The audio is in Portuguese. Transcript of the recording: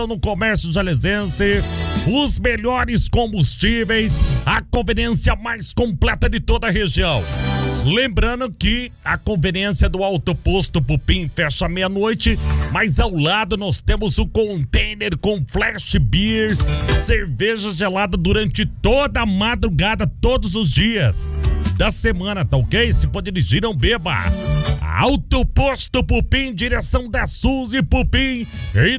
no comércio jalesense, os melhores combustíveis, a conveniência mais completa de toda a região. Lembrando que a conveniência do Alto Posto Pupim fecha meia-noite, mas ao lado nós temos o container com flash beer, cerveja gelada durante toda a madrugada, todos os dias da semana, tá ok? Se for dirigir, não beba. Alto Posto Pupim, direção da Suzy Pupim e